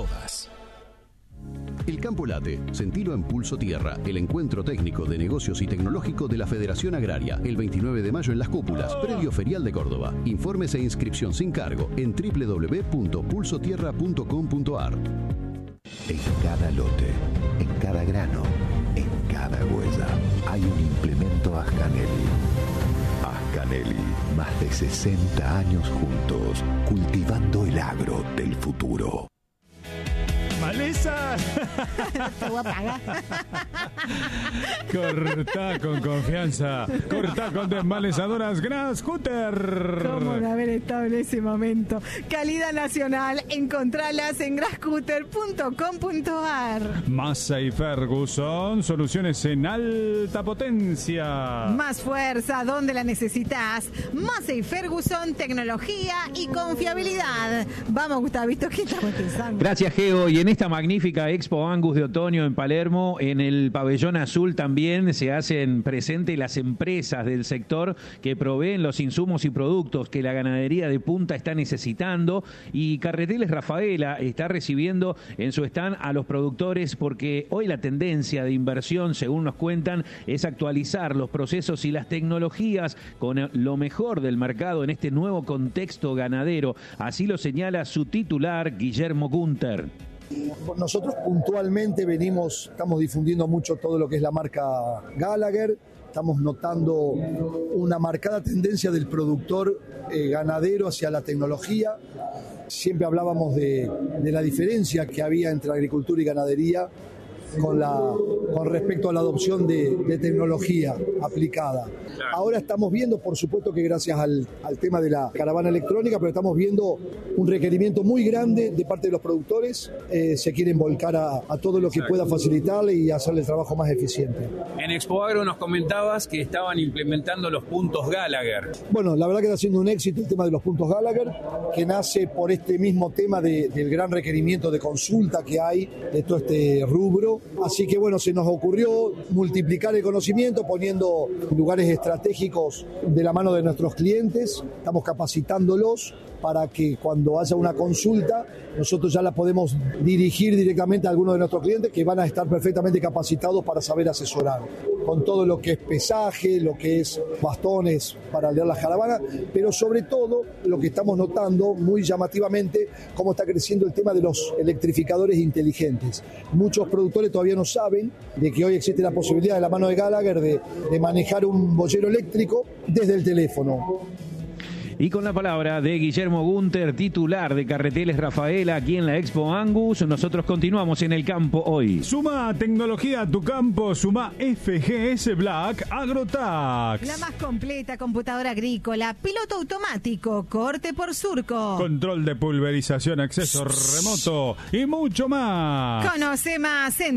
todas. El Campo Late, sentilo en Pulso Tierra, el encuentro técnico de negocios y tecnológico de la Federación Agraria, el 29 de mayo en Las Cúpulas, predio ferial de Córdoba. Informes e inscripción sin cargo en www.pulsotierra.com.ar. En cada lote, en cada grano, en cada huella, hay un implemento Ascanelli. Ascanelli, más de 60 años juntos, cultivando el agro del futuro. ¡Maleza! Te voy a pagar. Cortá con confianza. Cortá con desmalezadoras Grascutter. ¿Cómo no haber estado en ese momento? Calidad nacional. Encontralas en grascutter.com.ar. Massey Ferguson, soluciones en alta potencia. Más fuerza donde la necesitas. Massey Ferguson, tecnología y confiabilidad. Vamos, Gustavito, ¿qué estamos pensando? Gracias, Geo. Y en esta magnífica Expo Angus de otoño en Palermo, en el pabellón azul también se hacen presentes las empresas del sector que proveen los insumos y productos que la ganadería de punta está necesitando, y Carreteles Rafaela está recibiendo en su stand a los productores, porque hoy la tendencia de inversión, según nos cuentan, es actualizar los procesos y las tecnologías con lo mejor del mercado en este nuevo contexto ganadero. Así lo señala su titular, Guillermo Gunter. Nosotros puntualmente estamos difundiendo mucho todo lo que es la marca Gallagher. Estamos notando una marcada tendencia del productor ganadero hacia la tecnología. Siempre hablábamos de la diferencia que había entre agricultura y ganadería con respecto a la adopción de tecnología aplicada. Ahora estamos viendo, por supuesto que gracias al tema de la caravana electrónica, pero estamos viendo un requerimiento muy grande de parte de los productores. Se quieren volcar a todo lo que pueda facilitarle y hacerle el trabajo más eficiente. En Expo Agro nos comentabas que estaban implementando los puntos Gallagher. Bueno, la verdad que está siendo un éxito el tema de los puntos Gallagher, que nace por este mismo tema del gran requerimiento de consulta que hay de todo este rubro. Así que bueno, se nos ocurrió multiplicar el conocimiento poniendo lugares estratégicos de la mano de nuestros clientes. Estamos capacitándolos para que cuando haya una consulta nosotros ya la podemos dirigir directamente a algunos de nuestros clientes, que van a estar perfectamente capacitados para saber asesorar con todo lo que es pesaje, lo que es bastones para leer las caravanas, pero sobre todo lo que estamos notando muy llamativamente, cómo está creciendo el tema de los electrificadores inteligentes. Muchos productores todavía no saben de que hoy existe la posibilidad de la mano de Gallagher de manejar un boyero eléctrico desde el teléfono. Y con la palabra de Guillermo Gunter, titular de Carreteles Rafaela, aquí en la Expo Angus, nosotros continuamos en el campo hoy. Suma tecnología a tu campo, suma FGS Black AgroTax. La más completa computadora agrícola, piloto automático, corte por surco, control de pulverización, acceso remoto y mucho más. Conoce más en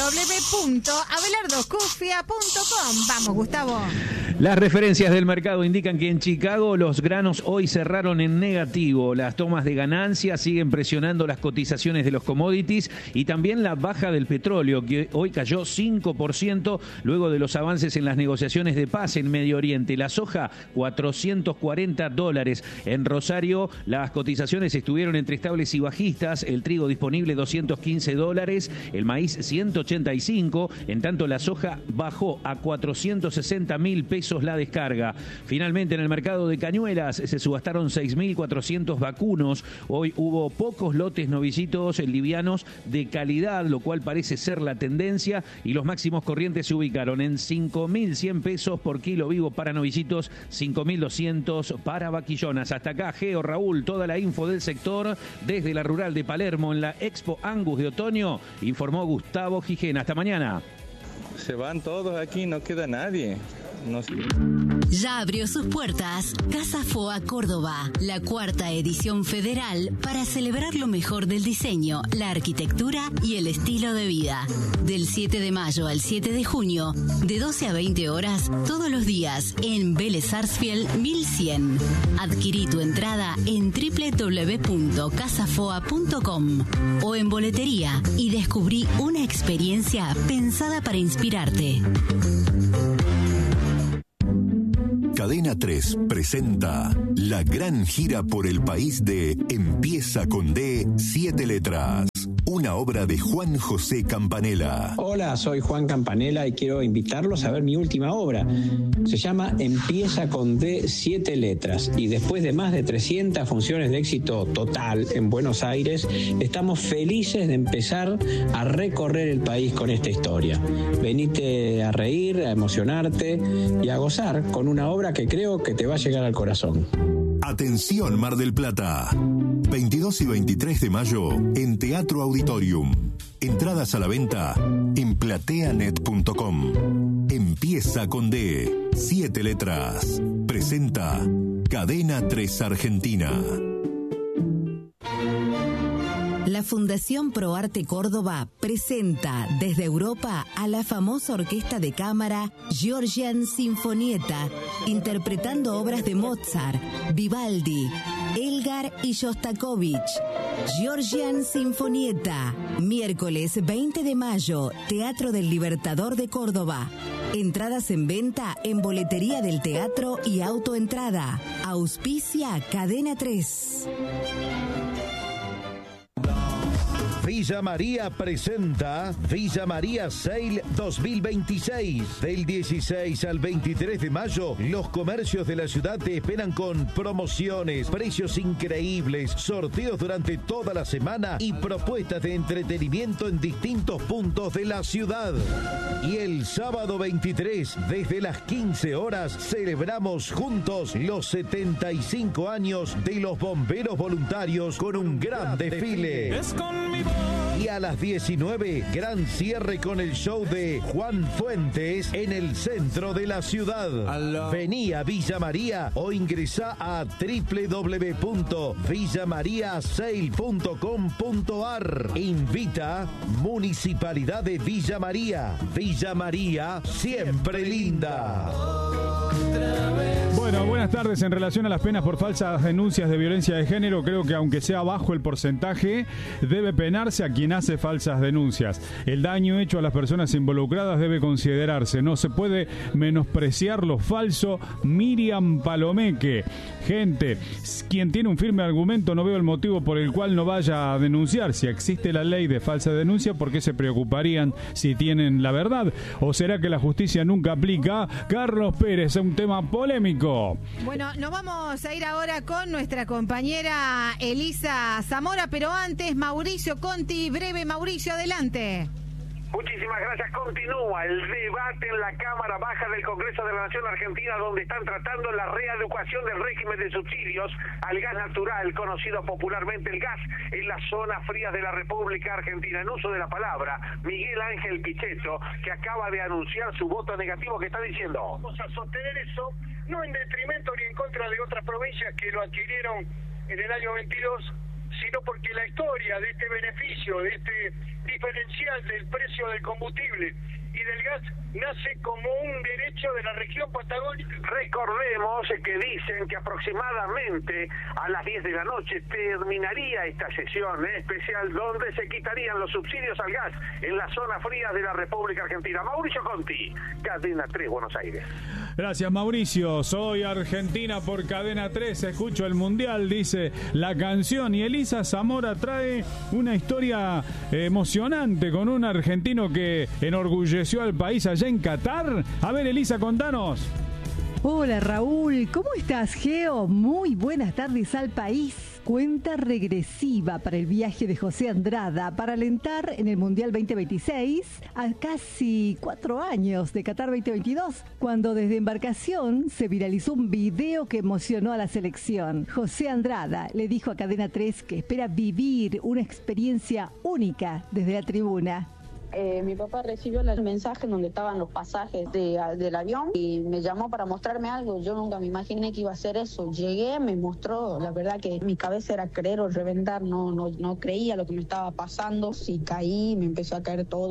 www.abelardoscufia.com. Vamos, Gustavo. Las referencias del mercado indican que en Chicago los granos hoy cerraron en negativo. Las tomas de ganancia siguen presionando las cotizaciones de los commodities y también la baja del petróleo, que hoy cayó 5% luego de los avances en las negociaciones de paz en Medio Oriente. La soja, $440. En Rosario, las cotizaciones estuvieron entre estables y bajistas. El trigo disponible, $215. El maíz, $185. En tanto, la soja bajó a 460.000 pesos la descarga. Finalmente, en el mercado de Cañuelas se subastaron 6.400 vacunos. Hoy hubo pocos lotes novillitos livianos de calidad, lo cual parece ser la tendencia, y los máximos corrientes se ubicaron en 5.100 pesos por kilo vivo para novillitos, 5.200 para vaquillonas. Hasta acá, Geo, Raúl, toda la info del sector desde la rural de Palermo en la Expo Angus de otoño, informó Gustavo Gijena. Hasta mañana. Se van todos aquí, no queda nadie. No sé. Ya abrió sus puertas Casa Foa Córdoba, la 4ª edición federal para celebrar lo mejor del diseño, la arquitectura y el estilo de vida. Del 7 de mayo al 7 de junio, de 12 a 20 horas, todos los días en Vélez Sarsfield 1100. Adquirí tu entrada en www.casafoa.com o en boletería y descubrí una experiencia pensada para inspirarte. Cada Cadena 3 presenta la gran gira por el país de Empieza con D, 7 letras. Una obra de Juan José Campanella. Hola, soy Juan Campanella y quiero invitarlos a ver mi última obra. Se llama Empieza con D, 7 letras. Y después de más de 300 funciones de éxito total en Buenos Aires, estamos felices de empezar a recorrer el país con esta historia. Venite a reír, a emocionarte y a gozar con una obra que creo que te va a llegar al corazón. Atención Mar del Plata, 22 y 23 de mayo en Teatro Auditorium. Entradas a la venta en plateanet.com. Empieza con D, 7 letras. Presenta Cadena 3 Argentina. La Fundación ProArte Córdoba presenta desde Europa a la famosa orquesta de cámara Georgian Sinfonietta, interpretando obras de Mozart, Vivaldi, Elgar y Shostakovich. Georgian Sinfonietta, miércoles 20 de mayo, Teatro del Libertador de Córdoba. Entradas en venta en boletería del teatro y autoentrada. Auspicia Cadena 3. Villa María presenta Villa María Sale 2026. Del 16 al 23 de mayo, los comercios de la ciudad te esperan con promociones, precios increíbles, sorteos durante toda la semana y propuestas de entretenimiento en distintos puntos de la ciudad. Y el sábado 23, desde las 15 horas, celebramos juntos los 75 años de los bomberos voluntarios con un gran desfile. Y a las 19, gran cierre con el show de Juan Fuentes en el centro de la ciudad. Vení a Villa María o ingresá a www.villamariasale.com.ar. Invita Municipalidad de Villa María. Villa María, siempre linda. Bueno, buenas tardes. En relación a las penas por falsas denuncias de violencia de género, creo que aunque sea bajo el porcentaje, debe penarse a quien hace falsas denuncias. El daño hecho a las personas involucradas debe considerarse. No se puede menospreciar lo falso. Miriam Palomeque. Gente, quien tiene un firme argumento, no veo el motivo por el cual no vaya a denunciar. Si existe la ley de falsa denuncia, ¿por qué se preocuparían si tienen la verdad? ¿O será que la justicia nunca aplica? Carlos Pérez, un tema polémico. Bueno, nos vamos a ir ahora con nuestra compañera Elisa Zamora, pero antes Mauricio Conti, breve. Mauricio, adelante. Muchísimas gracias. Continúa el debate en la Cámara Baja del Congreso de la Nación Argentina, donde están tratando la readecuación del régimen de subsidios al gas natural, conocido popularmente el gas, en las zonas frías de la República Argentina. En uso de la palabra, Miguel Ángel Pichetto, que acaba de anunciar su voto negativo, que está diciendo: vamos a sostener eso, no en detrimento ni en contra de otras provincias que lo adquirieron en el año 22, sino porque la historia de este beneficio, de este diferencial del precio del combustible y del gas nace como un derecho de la región patagónica. Recordemos que dicen que aproximadamente a las 10 de la noche terminaría esta sesión especial donde se quitarían los subsidios al gas en las zonas frías de la República Argentina. Mauricio Conti, Cadena 3, Buenos Aires. Gracias, Mauricio. Soy Argentina por Cadena 3. Escucho el Mundial, dice la canción. Y Elisa Zamora trae una historia emocionante con un argentino que enorgulleció al país allá en Qatar. A ver, Elisa, contanos. Hola, Raúl. ¿Cómo estás, Geo? Muy buenas tardes al país. Cuenta regresiva para el viaje de José Andrada para alentar en el Mundial 2026 a casi 4 años de Qatar 2022, cuando desde embarcación se viralizó un video que emocionó a la selección. José Andrada le dijo a Cadena 3 que espera vivir una experiencia única desde la tribuna. Mi papá recibió el mensaje donde estaban los pasajes del avión y me llamó para mostrarme algo. Yo nunca me imaginé que iba a ser eso. Llegué, me mostró, la verdad que mi cabeza era creer o reventar, no creía lo que me estaba pasando. Sí, caí, me empezó a caer todo.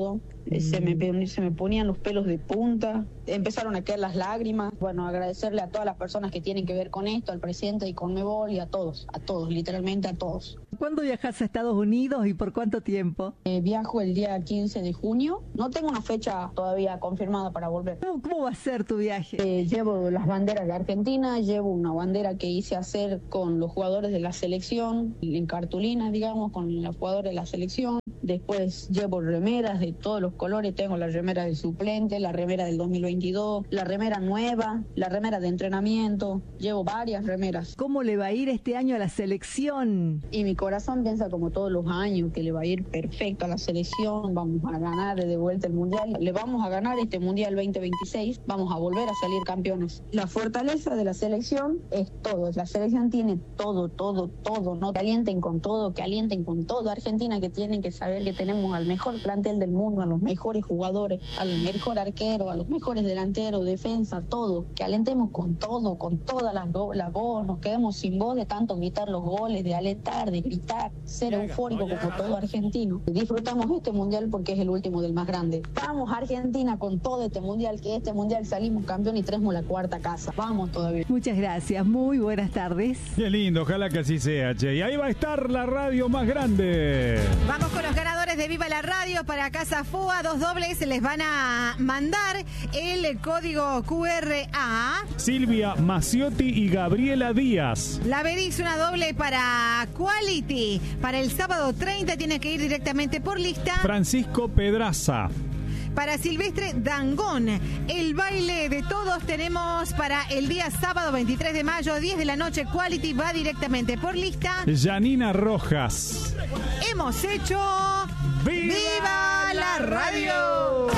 se me ponían los pelos de punta, empezaron a caer las lágrimas. Bueno, agradecerle a todas las personas que tienen que ver con esto, al presidente de Conmebol y a todos, literalmente a todos. ¿Cuándo viajas a Estados Unidos y por cuánto tiempo? Viajo el día 15 de junio. No tengo una fecha todavía confirmada para volver. ¿Cómo va a ser tu viaje? Llevo las banderas de Argentina, llevo una bandera que hice hacer con los jugadores de la selección, en cartulina, digamos, con los jugadores de la selección. Después llevo remeras de todos los colores. Tengo la remera del suplente, la remera del 2022, la remera nueva, la remera de entrenamiento. Llevo varias remeras. ¿Cómo le va a ir este año a la selección? Y mi corazón piensa como todos los años que le va a ir perfecto a la selección. Vamos a ganar de vuelta el Mundial. Le vamos a ganar este Mundial 2026. Vamos a volver a salir campeones. La fortaleza de la selección es todo. La selección tiene todo. No, que alienten con todo. Argentina, que tienen que saber que tenemos al mejor plantel del mundo, a los mejores jugadores, al mejor arquero, a los mejores delanteros, defensa, todo. Que alentemos con todo, con toda la voz. Nos quedemos sin voz de tanto gritar los goles, de alentar, de gritar, ser eufórico como todo argentino. Disfrutamos este Mundial porque es el último del más grande. Vamos Argentina con todo este Mundial, que este Mundial salimos campeón y traemos la cuarta casa. Vamos todavía. Muchas gracias, muy buenas tardes. Qué lindo, ojalá que así sea, che. Y ahí va a estar la radio más grande. Vamos con los ganadores de Viva la Radio para Casa FOA, 2 dobles. Les van a mandar el código QR a Silvia Maciotti y Gabriela Díaz. La Beris, una doble para Quality. Para el sábado 30 tiene que ir directamente por lista. Francisco Pedraza. Para Silvestre Dangón, el baile de todos tenemos para el día sábado 23 de mayo, 10 de la noche. Quality va directamente por lista. Janina Rojas. Hemos hecho ¡Viva la Radio!